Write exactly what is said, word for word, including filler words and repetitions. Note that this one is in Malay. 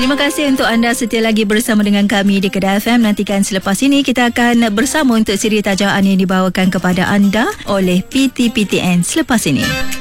Terima kasih untuk anda setia lagi bersama dengan kami di Kedah F M. Nantikan selepas ini kita akan bersama untuk siri tajaan yang dibawakan kepada anda oleh P T P T N selepas ini.